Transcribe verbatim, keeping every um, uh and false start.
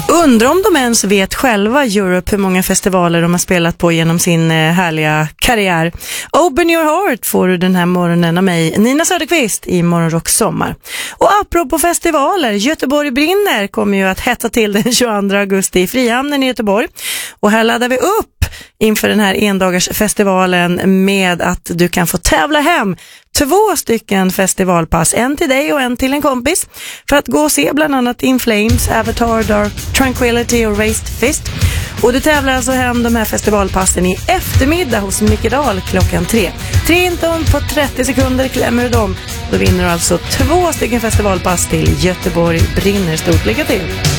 Undrar om de ens vet själva, Europe, hur många festivaler de har spelat på genom sin eh, härliga karriär. Open Your Heart får du den här morgonen av mig, Nina Söderqvist, i Morgonrock Sommar. Och apropå festivaler, Göteborg brinner kommer ju att hetta till den tjugoandra augusti i Frihamnen i Göteborg. Och här laddar vi upp inför den här endagarsfestivalen med att du kan få tävla hem två stycken festivalpass, en till dig och en till en kompis, för att gå och se bland annat In Flames, Avatar, Dark Tranquility och Raised Fist. Och du tävlar alltså hem de här festivalpassen i eftermiddag hos Micke Dahl klockan tre. Tre inton på trettio sekunder klämmer du dem. Då vinner du alltså två stycken festivalpass till Göteborg brinner. Stort lycka till!